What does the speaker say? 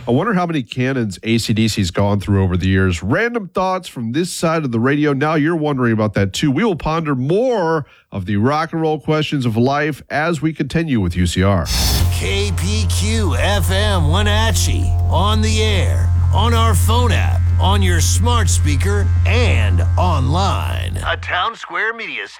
I wonder how many cannons AC/DC's gone through over the years. Random thoughts from this side of the radio. Now you're wondering about that too. We will ponder more of the rock and roll questions of life as we continue with UCR. KPQ FM Wenatchee, on the air, on our phone app, on your smart speaker, and online. A Town Square Media station.